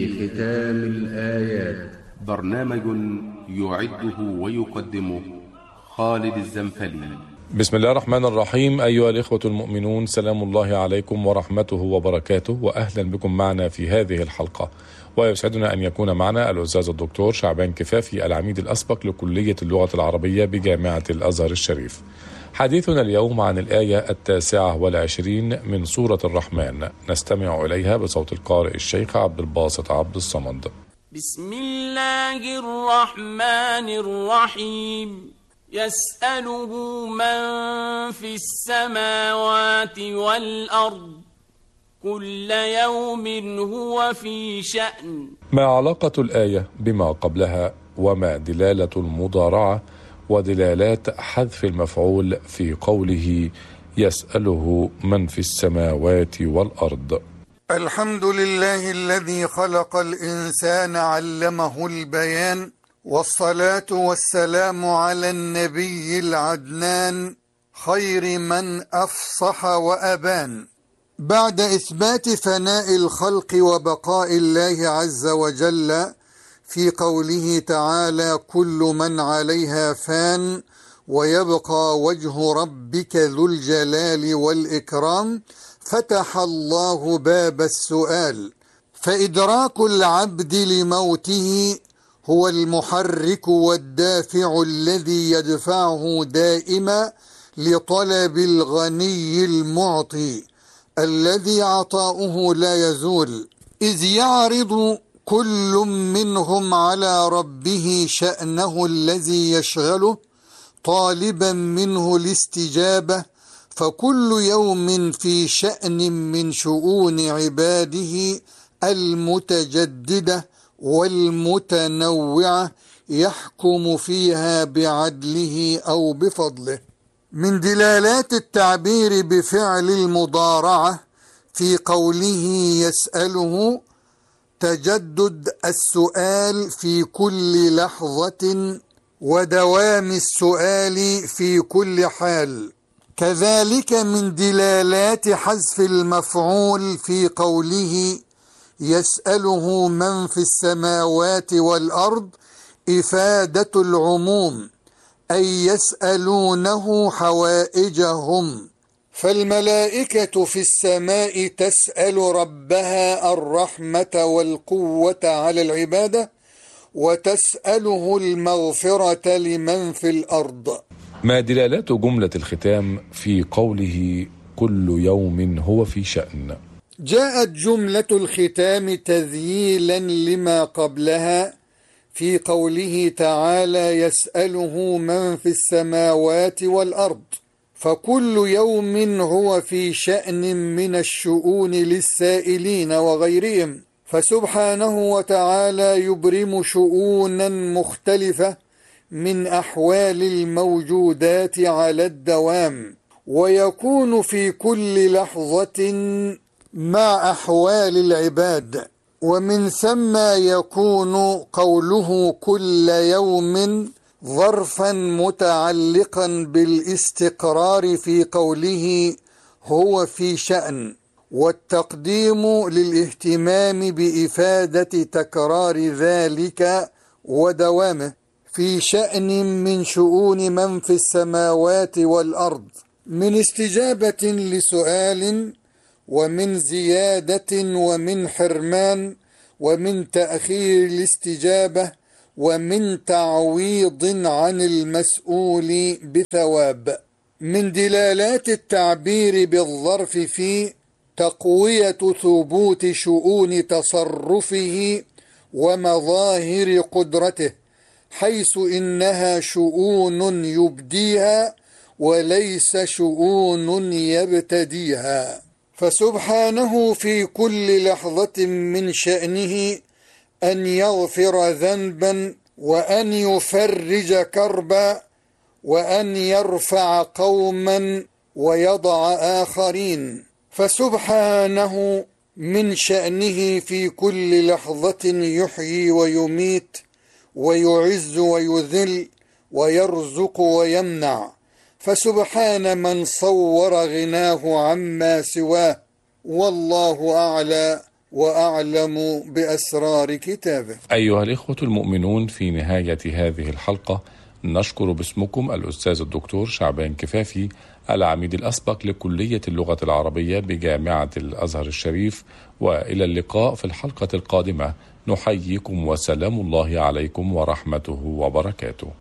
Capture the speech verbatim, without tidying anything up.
ختام الآيات. برنامج يعده ويقدمه خالد الزنفلي. بسم الله الرحمن الرحيم. أيها الإخوة المؤمنون، سلام الله عليكم ورحمته وبركاته، وأهلا بكم معنا في هذه الحلقة. ويسعدنا أن يكون معنا الأستاذ الدكتور شعبان كفافي، العميد الأسبق لكلية اللغة العربية بجامعة الأزهر الشريف. حديثنا اليوم عن الآية التاسعة والعشرين من سورة الرحمن، نستمع إليها بصوت القارئ الشيخ عبد الباسط عبد الصمد. بسم الله الرحمن الرحيم. يسأله من في السماوات والأرض كل يوم هو في شأن. ما علاقة الآية بما قبلها، وما دلالة المضارعة ودلالات حذف المفعول في قوله يسأله من في السماوات والأرض؟ الحمد لله الذي خلق الإنسان علمه البيان، والصلاة والسلام على النبي العدنان خير من أفصح وأبان. بعد إثبات فناء الخلق وبقاء الله عز وجل في قوله تعالى كل من عليها فان ويبقى وجه ربك ذو الجلال والإكرام، فتح الله باب السؤال، فإدراك العبد لموته هو المحرك والدافع الذي يدفعه دائما لطلب الغني المعطي الذي عطاؤه لا يزول، إذ يعرض كل منهم على ربه شأنه الذي يشغله طالبا منه الاستجابة، فكل يوم في شأن من شؤون عباده المتجددة والمتنوعة يحكم فيها بعدله أو بفضله. من دلالات التعبير بفعل المضارعة في قوله يسأله تجدد السؤال في كل لحظة ودوام السؤال في كل حال. كذلك من دلالات حذف المفعول في قوله يسأله من في السماوات والأرض إفادة العموم، أي يسألونه حوائجهم، فالملائكة في السماء تسأل ربها الرحمة والقوة على العبادة، وتسأله المغفرة لمن في الأرض. ما دلالات جملة الختام في قوله كل يوم هو في شأن؟ جاءت جملة الختام تذييلا لما قبلها في قوله تعالى يسأله من في السماوات والأرض، فكل يوم هو في شأن من الشؤون للسائلين وغيرهم، فسبحانه وتعالى يبرم شؤونا مختلفة من أحوال الموجودات على الدوام، ويكون في كل لحظة مع أحوال العباد، ومن ثم يكون قوله كل يوم ظرفا متعلقا بالاستقرار في قوله هو في شأن، والتقديم للاهتمام بإفادة تكرار ذلك ودوامه في شأن من شؤون من في السماوات والأرض، من استجابة لسؤال، ومن زيادة، ومن حرمان، ومن تأخير الاستجابة، ومن تعويض عن المسؤول بثواب. من دلالات التعبير بالظرف في تقوية ثبوت شؤون تصرفه ومظاهر قدرته، حيث إنها شؤون يبديها وليس شؤون يبتديها، فسبحانه في كل لحظة من شأنه أن يغفر ذنبا، وأن يفرج كربا، وأن يرفع قوما ويضع آخرين، فسبحانه من شأنه في كل لحظة يحيي ويميت ويعز ويذل ويرزق ويمنع، فسبحان من صور غناه عما سواه، والله أعلى وأعلم بأسرار كتابه. أيها الإخوة المؤمنون، في نهاية هذه الحلقة نشكر باسمكم الأستاذ الدكتور شعبان كفافي، العميد الأسبق لكلية اللغة العربية بجامعة الأزهر الشريف، وإلى اللقاء في الحلقة القادمة. نحييكم وسلام الله عليكم ورحمته وبركاته.